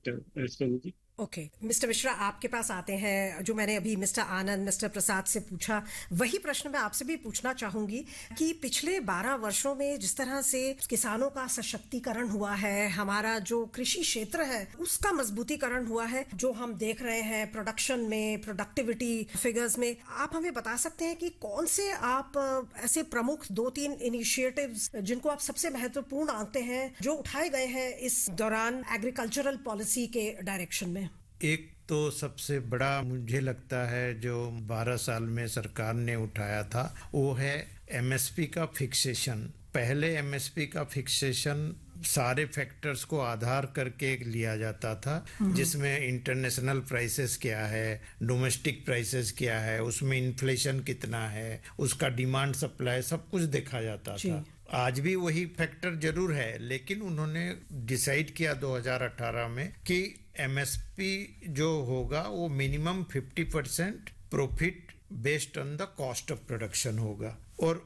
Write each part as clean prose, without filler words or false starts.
Sector. Okay, mister Mishra, आपके पास आते हैं। जो मैंने अभी मिस्टर आनंद, मिस्टर प्रसाद से पूछा, वही प्रश्न मैं आपसे भी पूछना चाहूंगी कि पिछले 12 वर्षों में जिस तरह से किसानों का सशक्तिकरण हुआ है, हमारा जो कृषि क्षेत्र है उसका मजबूतीकरण हुआ है, जो हम देख रहे हैं प्रोडक्शन में, प्रोडक्टिविटी फिगर्स में, आप हमें बता सकते हैं कि कौन से आप ऐसे प्रमुख 2-3 इनिशिएटिव्स जिनको आप सबसे महत्वपूर्ण आंकते हैं जो उठाए गए हैं इस दौरान एग्रीकल्चरल पॉलिसी के डायरेक्शन में? एक तो सबसे बड़ा मुझे लगता है जो 12 साल में सरकार ने उठाया था वो है एमएसपी का फिक्सेशन। पहले एमएसपी का फिक्सेशन सारे फैक्टर्स को आधार करके लिया जाता था, जिसमें इंटरनेशनल प्राइसेस क्या है, डोमेस्टिक प्राइसेस क्या है, उसमें इन्फ्लेशन कितना है, उसका डिमांड सप्लाई सब कुछ देखा जाता था। आज भी वही फैक्टर जरूर है, लेकिन उन्होंने डिसाइड किया 2018 में कि एमएसपी जो होगा वो minimum 50% profit based on the cost of production होगा। और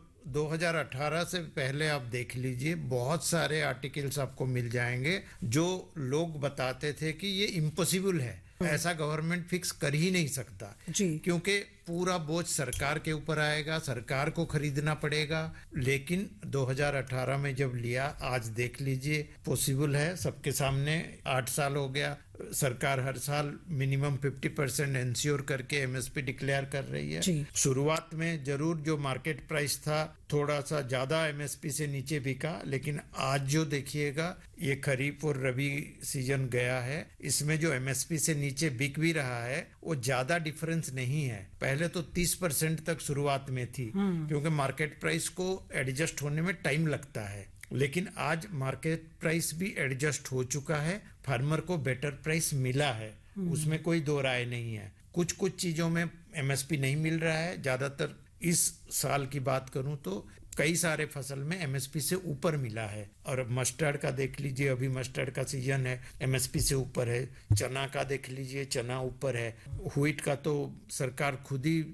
2018 से पहले आप देख लीजिए, बहुत सारे आर्टिकल्स आपको मिल जाएंगे जो लोग बताते थे कि ये इम्पॉसिबल है, ऐसा गवर्नमेंट फिक्स कर ही नहीं सकता, क्योंकि पूरा बोझ सरकार के ऊपर आएगा, सरकार को खरीदना पड़ेगा। लेकिन 2018 में जब लिया, आज देख लीजिए पॉसिबल है सबके सामने। 8 साल हो गया, सरकार हर साल मिनिमम 50% इंश्योर करके एमएसपी डिक्लेयर कर रही है। शुरुआत में जरूर जो मार्केट प्राइस था थोड़ा सा ज्यादा एमएसपी से नीचे बिका, लेकिन आज जो देखिएगा ये खरीफ और रबी सीजन गया है, इसमें जो एमएसपी से नीचे बिक भी रहा है वो ज्यादा डिफरेंस नहीं है। पहले तो 30% तक शुरुआत में थी, क्योंकि मार्केट प्राइस को एडजस्ट होने में टाइम लगता है। लेकिन आज मार्केट प्राइस भी एडजस्ट हो चुका है, फार्मर को बेटर प्राइस मिला है, उसमें कोई दो राय नहीं है। कुछ कुछ चीजों में एमएसपी नहीं मिल रहा है। ज्यादातर इस साल की बात करूं तो कई सारे फसल में एमएसपी से ऊपर मिला है। और मस्टर्ड का देख लीजिए, अभी मस्टर्ड का सीजन है, एमएसपी से ऊपर है। चना का देख लीजिए, चना ऊपर है। व्हीट का तो सरकार खुद ही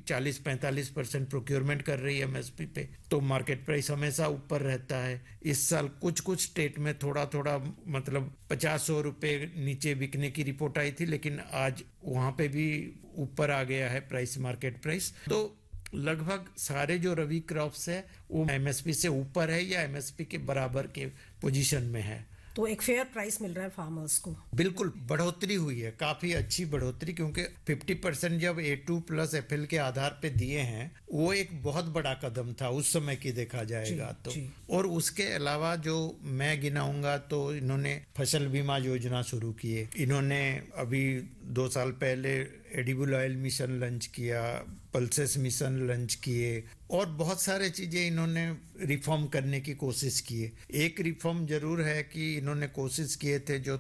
40-45% प्रोक्योरमेंट कर रही है एमएसपी पे, तो मार्केट प्राइस हमेशा ऊपर रहता है। इस साल कुछ कुछ स्टेट में थोड़ा थोड़ा मतलब 50-100 रुपए नीचे बिकने की रिपोर्ट आई थी, लेकिन आज वहां पे भी ऊपर आ गया है प्राइस, मार्केट प्राइस। तो लगभग सारे जो रबी क्रॉप्स है वो एमएसपी से ऊपर है या एमएसपी के बराबर के पोजीशन में है। तो एक फेयर प्राइस मिल रहा है फार्मर्स को। बिल्कुल बढ़ोतरी हुई है, काफी अच्छी बढ़ोतरी, क्योंकि 50% जब A2 प्लस FL के आधार पे दिए हैं वो एक बहुत बड़ा कदम था उस समय की देखा जाएगा तो। और उसके अलावा जो मैं गिनाऊंगा तो इन्होंने फसल बीमा योजना शुरू की है। इन्होंने अभी 2 साल पहले एडिबल ऑयल मिशन लॉन्च किया, पल्सेस मिशन लॉन्च किए, और बहुत सारे चीजें इन्होंने रिफॉर्म करने की कोशिश की है। एक रिफॉर्म जरूर है कि इन्होंने कोशिश किए थे, जो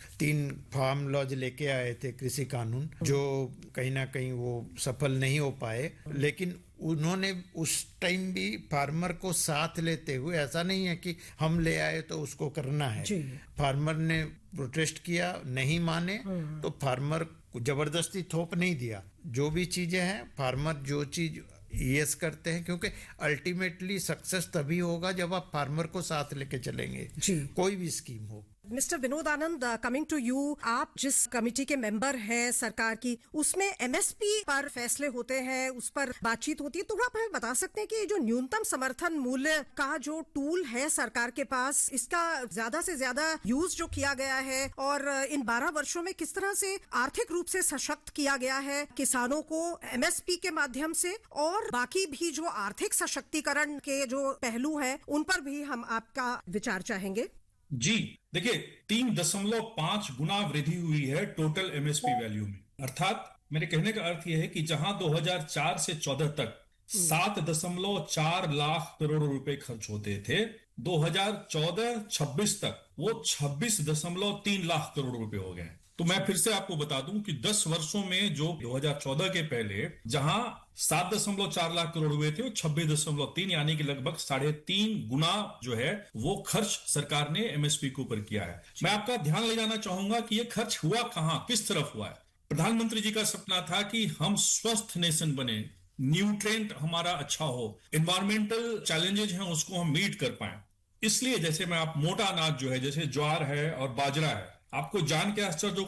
3 फार्म लॉज लेके आए थे कृषि कानून, जो कहीं ना कहीं वो सफल नहीं हो पाए। लेकिन उन्होंने उस टाइम भी फार्मर को साथ लेते हुए, ऐसा नहीं है कि हम ले आए तो उसको करना है। फार्मर ने प्रोटेस्ट किया, नहीं माने तो फार्मर को जबरदस्ती थोप नहीं दिया। जो भी चीजें हैं, फार्मर जो चीज यस करते हैं, क्योंकि अल्टीमेटली सक्सेस तभी होगा जब आप फार्मर को साथ लेके चलेंगे, कोई भी स्कीम हो। Mister Vinod Anand, coming to you, आप जिस कमेटी के मेंबर हैं सरकार की, उसमें एमएसपी पर फैसले होते हैं, उस पर बातचीत होती है, तो आप हमें बता सकते हैं कि जो न्यूनतम समर्थन मूल्य का जो टूल है सरकार के पास, इसका ज्यादा से ज्यादा यूज जो किया गया है और इन 12 वर्षों में किस तरह से आर्थिक रूप से सशक्त किया गया है किसानों को एमएसपी के माध्यम से, और बाकी भी जो आर्थिक सशक्तिकरण के जो पहलू हैं उन पर भी हम आपका विचार चाहेंगे। जी देखिए, 3.5 गुना वृद्धि हुई है टोटल एमएसपी वैल्यू में। अर्थात मेरे कहने का अर्थ यह है कि जहां 2004 से 14 तक 7.4 लाख करोड़ रुपए खर्च होते थे, 2014-26 तक वो 26.3 लाख करोड़ रुपए हो गए। तो मैं फिर से आपको बता दूं कि 10 वर्षों में जो 2014 के पहले जहां 7.4 लाख करोड़ हुए थे, वो 26.3, यानी कि लगभग 3.5 गुना जो है वो खर्च सरकार ने एमएसपी के ऊपर किया है। मैं आपका ध्यान ले जाना चाहूंगा कि ये खर्च हुआ कहां, किस तरफ हुआ है। प्रधानमंत्री जी का सपना था कि हम स्वस्थ नेशन बने, न्यूट्रिएंट हमारा अच्छा हो, एनवायरमेंटल चैलेंजेस हैं उसको हम मीट कर पाए। इसलिए जैसे मैं आप मोटा अनाज जो है, जैसे ज्वार है और बाजरा है, आपको जान के आश्चर्य